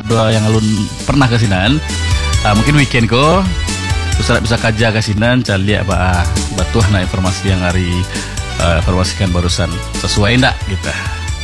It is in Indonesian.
dua yang alun pernah ke sinan. Mungkin weekend ko Ustaz bisa kaja ke sinan cari apa batuh informasi yang hari informasikan barusan sesuai enggak gitu.